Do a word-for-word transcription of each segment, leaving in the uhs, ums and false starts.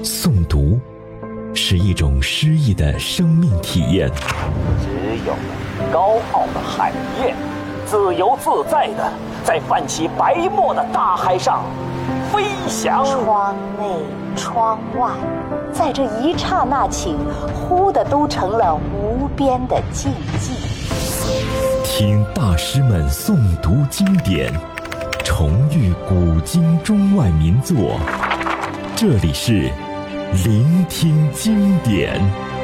诵读是一种诗意的生命体验。 只有高傲的海燕，自由自在的在泛起白沫的大海上飞翔。 窗内窗外，在这一刹那起，忽的都成了无边的静寂。 听大师们诵读经典，重遇古今中外名作，这里是聆听经典。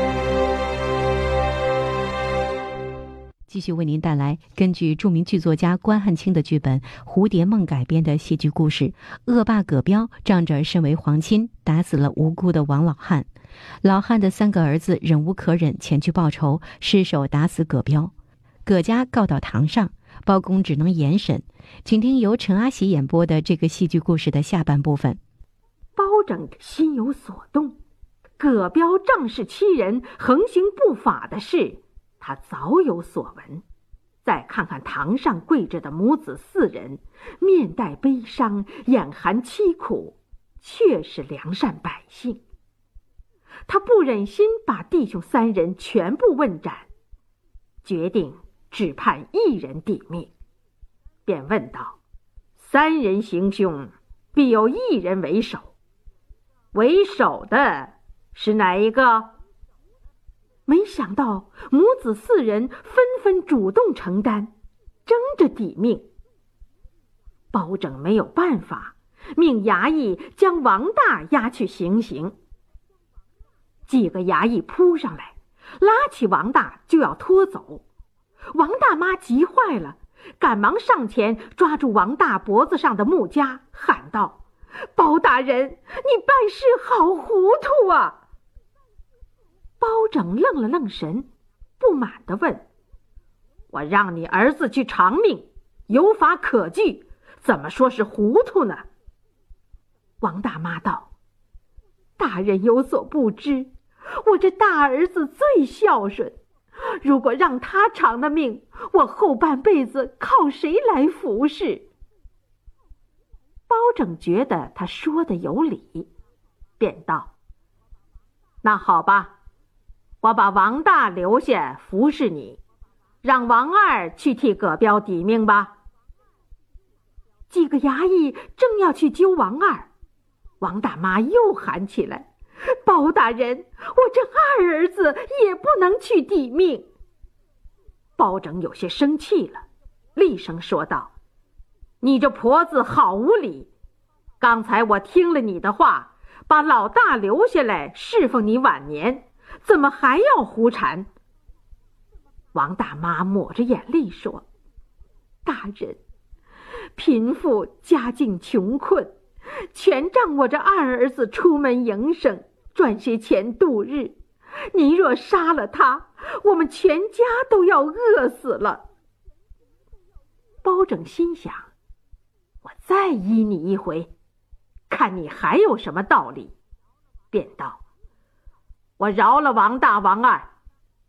继续为您带来根据著名剧作家关汉卿的剧本《蝴蝶梦》改编的戏剧故事。恶霸葛彪仗着身为皇亲，打死了无辜的王老汉。老汉的三个儿子忍无可忍，前去报仇，失手打死葛彪。葛家告到堂上，包公只能严审。请听由陈阿喜演播的这个戏剧故事的下半部分。 包拯心有所动，葛彪仗势欺人、横行不法的事，他早有所闻。再看看堂上跪着的母子四人，面带悲伤，眼含凄苦，却是良善百姓。他不忍心把弟兄三人全部问斩，决定只判一人抵命，便问道：三人行凶，必有一人为首，为首的是哪一个？没想到母子四人纷纷主动承担，争着抵命。包拯没有办法，命衙役将王大押去行刑。几个衙役扑上来，拉起王大就要拖走。王大妈急坏了，赶忙上前抓住王大脖子上的木枷，喊道：包大人，你办事好糊涂啊！包拯愣了愣神，不满地问：我让你儿子去偿命，有法可据，怎么说是糊涂呢？王大妈道：大人有所不知，我这大儿子最孝顺，如果让他偿了命，我后半辈子靠谁来服侍？包拯觉得他说的有理，便道：那好吧，我把王大留下服侍你，让王二去替葛彪抵命吧。几个衙役正要去揪王二，王大妈又喊起来：包大人，我这二儿子也不能去抵命。包拯有些生气了，厉声说道：你这婆子好无礼！刚才我听了你的话，把老大留下来侍奉你晚年，怎么还要胡缠？王大妈抹着眼泪说：大人，贫妇家境穷困，全仗我这二儿子出门营生，赚些钱度日。你若杀了他，我们全家都要饿死了。包拯心想：我再依你一回，看你还有什么道理。便道：我饶了王大王二，